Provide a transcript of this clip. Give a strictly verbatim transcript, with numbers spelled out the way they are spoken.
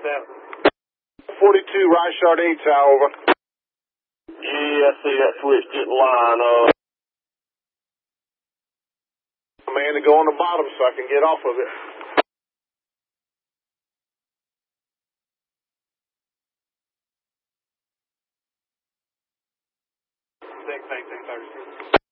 forty-two, right shard eight, tower, over. Yeah, I see that switch getting line. Uh, Man, to go on the bottom so I can get off of it. Six, eighteen, thirty-six.